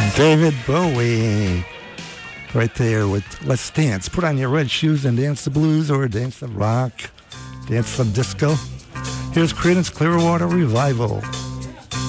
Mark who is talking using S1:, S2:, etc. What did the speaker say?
S1: David Bowie. Right there with Let's Dance. Put on your red shoes and dance the blues or dance the rock. Dance some disco. Here's Creedence Clearwater Revival.